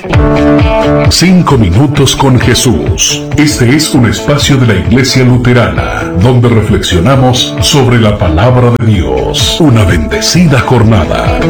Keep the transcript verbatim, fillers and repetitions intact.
Cinco minutos con Jesús. Este es un espacio de la Iglesia Luterana, donde reflexionamos sobre la palabra de Dios. Una bendecida jornada.